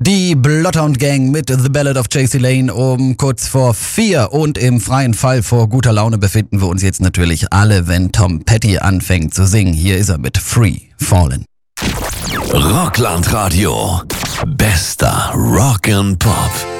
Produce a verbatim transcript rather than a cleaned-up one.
Die Bloodhound Gang mit The Ballad of J C Lane um kurz vor vier und im freien Fall vor guter Laune befinden wir uns jetzt natürlich alle, wenn Tom Petty anfängt zu singen. Hier ist er mit Free Fallin'. Rockland Radio. Bester Rock and Pop.